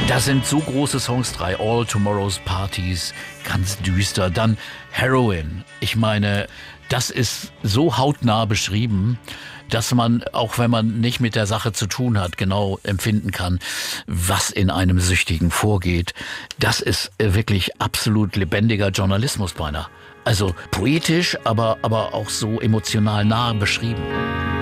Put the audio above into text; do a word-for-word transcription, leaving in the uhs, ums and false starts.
Das sind so große Songs, drei All Tomorrow's Parties, ganz düster. Dann Heroin. Ich meine, das ist so hautnah beschrieben, dass man, auch wenn man nicht mit der Sache zu tun hat, genau empfinden kann, was in einem Süchtigen vorgeht. Das ist wirklich absolut lebendiger Journalismus beinahe. Also poetisch, aber, aber auch so emotional nah beschrieben.